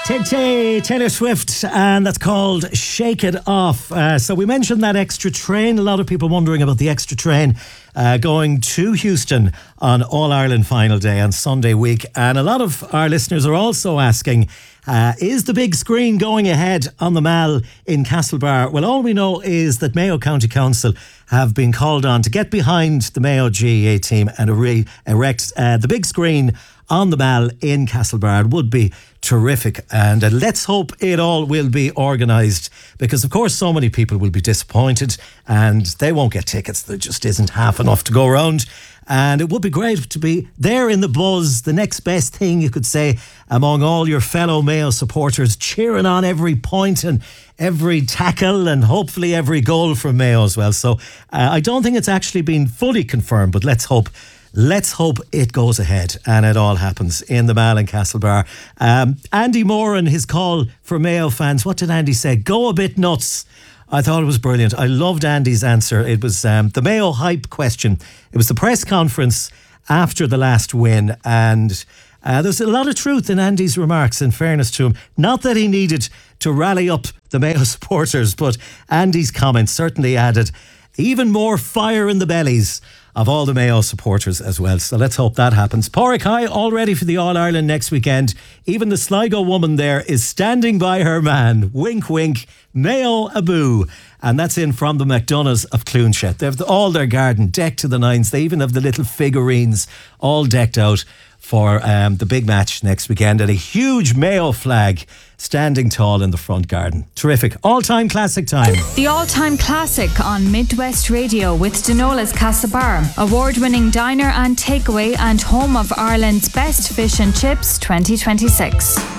Taylor Swift, and that's called Shake It Off. So we mentioned that extra train. A lot of people wondering about the extra train going to Houston on All-Ireland final day on Sunday week. And a lot of our listeners are also asking, is the big screen going ahead on the Mall in Castlebar? Well, all we know is that Mayo County Council have been called on to get behind the Mayo GAA team and erect the big screen on the Mall in Castlebar. It would be terrific, and let's hope it all will be organised, because of course so many people will be disappointed and they won't get tickets. There just isn't half enough to go around, and it would be great to be there in the buzz, the next best thing you could say, among all your fellow Mayo supporters, cheering on every point and every tackle and hopefully every goal from Mayo as well. So I don't think it's actually been fully confirmed, but let's hope it goes ahead and it all happens in the Mall in Castlebar. Andy Moore and his call for Mayo fans. What did Andy say? Go a bit nuts. I thought it was brilliant. I loved Andy's answer. It was the Mayo hype question. It was the press conference after the last win, and there's a lot of truth in Andy's remarks, in fairness to him. Not that he needed to rally up the Mayo supporters, but Andy's comments certainly added even more fire in the bellies of all the Mayo supporters as well. So let's hope that happens. Pádraic High all ready for the All-Ireland next weekend. Even the Sligo woman there is standing by her man. Wink, wink. Mayo Abu. And that's in from the McDonough's of Cloonshed. They have all their garden decked to the nines. They even have the little figurines all decked out for the big match next weekend, and a huge Mayo flag standing tall in the front garden. Terrific. All-time classic time. The all-time classic on Midwest Radio with Denola's Castlebar, award-winning diner and takeaway and home of Ireland's best fish and chips 2026.